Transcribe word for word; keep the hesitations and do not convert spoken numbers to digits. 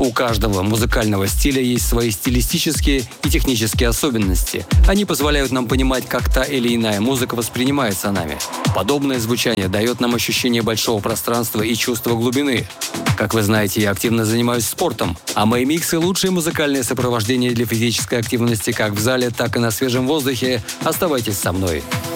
У каждого музыкального стиля есть свои стилистические и технические особенности. Они позволяют нам понимать, как та или иная музыка воспринимается нами. Подобное звучание дает нам ощущение большого пространства и чувство глубины. Как вы знаете, я активно занимаюсь спортом, а мои миксы — лучшее музыкальное сопровождение для физической активности как в зале, так и на свежем воздухе. Оставайтесь со мной.